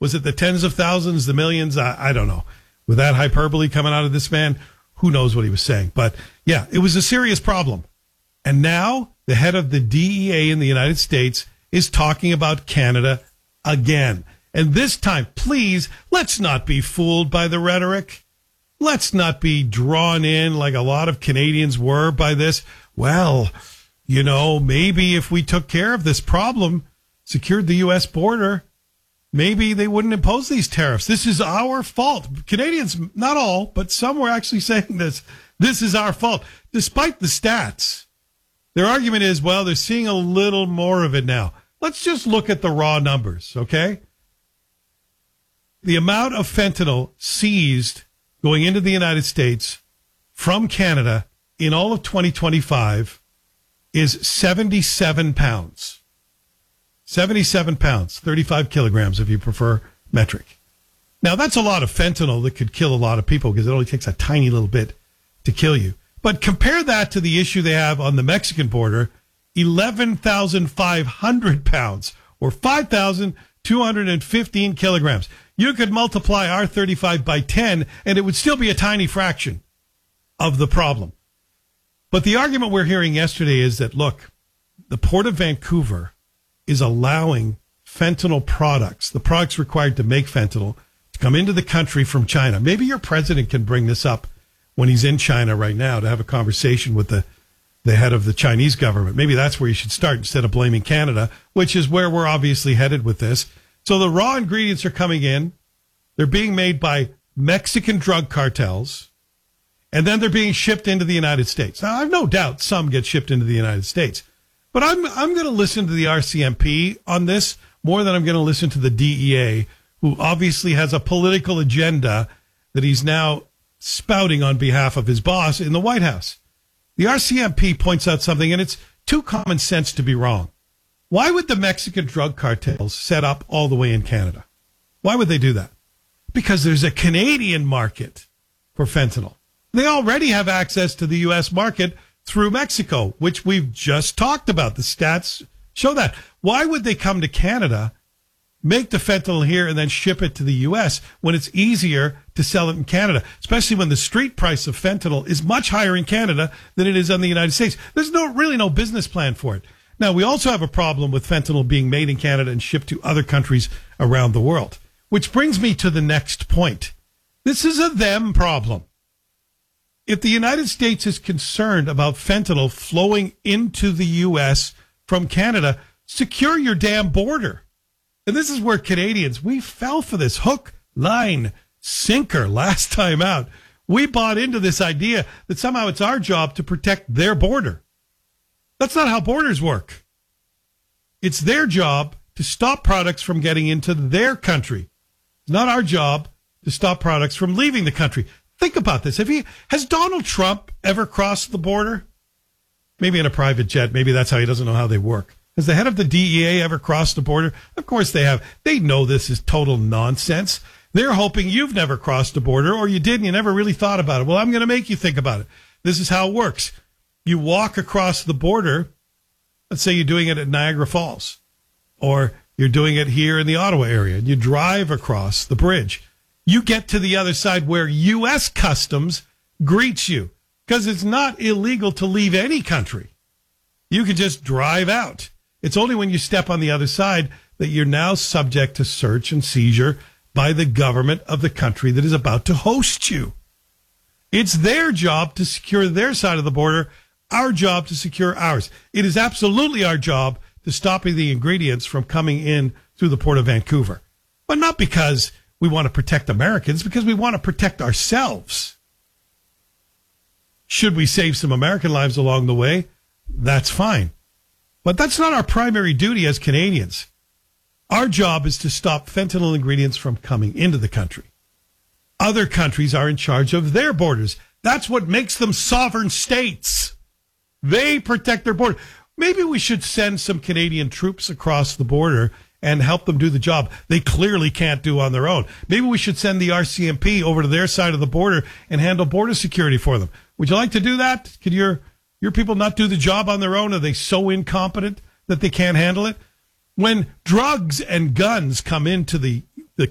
Was it the tens of thousands, the millions? I don't know. With that hyperbole coming out of this man, who knows what he was saying. But yeah, it was a serious problem. And now the head of the DEA in the United States is talking about Canada again. And this time, please, let's not be fooled by the rhetoric. Let's not be drawn in like a lot of Canadians were by this. Well, you know, maybe if we took care of this problem, secured the U.S. border, maybe they wouldn't impose these tariffs. This is our fault. Canadians, not all, but some were actually saying this. This is our fault. Despite the stats, their argument is, well, they're seeing a little more of it now. Let's just look at the raw numbers, okay? The amount of fentanyl seized going into the United States from Canada in all of 2025 is 77 pounds. 77 pounds, 35 kilograms if you prefer metric. Now, that's a lot of fentanyl that could kill a lot of people because it only takes a tiny little bit to kill you. But compare that to the issue they have on the Mexican border, 11,500 pounds or 5,215 kilograms. You could multiply our 35 by 10 and it would still be a tiny fraction of the problem. But the argument we're hearing yesterday is that, look, the Port of Vancouver is allowing fentanyl products, the products required to make fentanyl, to come into the country from China. Maybe your president can bring this up when he's in China right now to have a conversation with the head of the Chinese government. Maybe that's where you should start instead of blaming Canada, which is where we're obviously headed with this. So the raw ingredients are coming in. They're being made by Mexican drug cartels, and then they're being shipped into the United States. Now, I have no doubt some get shipped into the United States, but I'm going to listen to the RCMP on this more than I'm going to listen to the DEA, who obviously has a political agenda that he's now spouting on behalf of his boss in the White House. The RCMP points out something, and it's too common sense to be wrong. Why would the Mexican drug cartels set up all the way in Canada? Why would they do that? Because there's a Canadian market for fentanyl. They already have access to the U.S. market through Mexico, which we've just talked about. The stats show that. Why would they come to Canada, make the fentanyl here, and then ship it to the U.S. when it's easier to sell it in Canada, especially when the street price of fentanyl is much higher in Canada than it is on the United States? There's really no business plan for it. Now, we also have a problem with fentanyl being made in Canada and shipped to other countries around the world, which brings me to the next point. This is a them problem. If the United States is concerned about fentanyl flowing into the U.S. from Canada, secure your damn border. And this is where Canadians, we fell for this hook, line, sinker last time out. We bought into this idea that somehow it's our job to protect their border. That's not how borders work. It's their job to stop products from getting into their country. It's not our job to stop products from leaving the country. Think about this. Has Donald Trump ever crossed the border? Maybe in a private jet. Maybe that's how he doesn't know how they work. Has the head of the DEA ever crossed the border? Of course they have. They know this is total nonsense. They're hoping you've never crossed the border, or you did and you never really thought about it. Well, I'm going to make you think about it. This is how it works. You walk across the border. Let's say you're doing it at Niagara Falls, or you're doing it here in the Ottawa area, and you drive across the bridge. You get to the other side where U.S. Customs greets you, because it's not illegal to leave any country. You can just drive out. It's only when you step on the other side that you're now subject to search and seizure by the government of the country that is about to host you. It's their job to secure their side of the border, our job to secure ours. It is absolutely our job to stop the ingredients from coming in through the Port of Vancouver. But not because we want to protect Americans, because we want to protect ourselves. Should we save some American lives along the way? That's fine. But that's not our primary duty as Canadians. Our job is to stop fentanyl ingredients from coming into the country. Other countries are in charge of their borders. That's what makes them sovereign states. They protect their border. Maybe we should send some Canadian troops across the border and help them do the job they clearly can't do on their own. Maybe we should send the RCMP over to their side of the border and handle border security for them. Would you like to do that? Could your people not do the job on their own? Are they so incompetent that they can't handle it? When drugs and guns come into the